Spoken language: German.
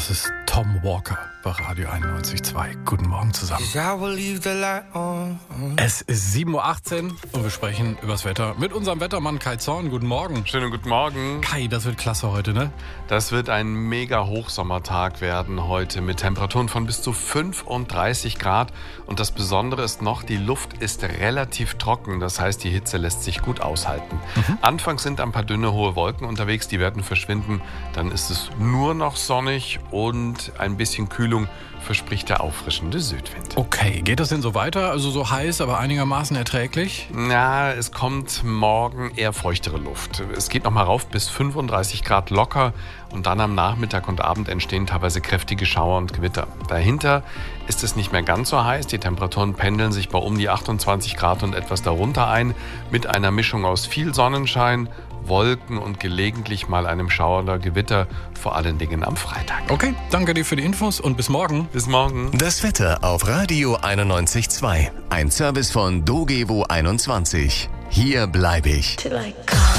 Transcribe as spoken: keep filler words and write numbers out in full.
Das ist Tom Walker bei Radio einundneunzig Komma zwei. Guten Morgen zusammen. Es ist sieben Uhr achtzehn und wir sprechen übers Wetter mit unserem Wettermann Kai Zorn. Guten Morgen. Schönen guten Morgen. Kai, das wird klasse heute, ne? Das wird ein mega Hochsommertag werden heute mit Temperaturen von bis zu fünfunddreißig Grad. Und das Besondere ist noch, die Luft ist relativ trocken. Das heißt, die Hitze lässt sich gut aushalten. Mhm. Anfangs sind ein paar dünne, hohe Wolken unterwegs, die werden verschwinden. Dann ist es nur noch sonnig und ein bisschen Kühlung verspricht der auffrischende Südwind. Okay, geht das denn so weiter? Also so heiß, aber einigermaßen erträglich? Na, es kommt morgen eher feuchtere Luft. Es geht noch mal rauf bis fünfunddreißig Grad locker und dann am Nachmittag und Abend entstehen teilweise kräftige Schauer und Gewitter. Dahinter ist es nicht mehr ganz so heiß. Die Temperaturen pendeln sich bei um die achtundzwanzig Grad und etwas darunter ein, mit einer Mischung aus viel Sonnenschein, Wolken und gelegentlich mal einem Schauer oder Gewitter, vor allen Dingen am Freitag. Okay, danke dir für die Infos und bis morgen. Bis morgen. Das Wetter auf Radio einundneunzig Komma zwei. Ein Service von Dogevo einundzwanzig. Hier bleibe ich.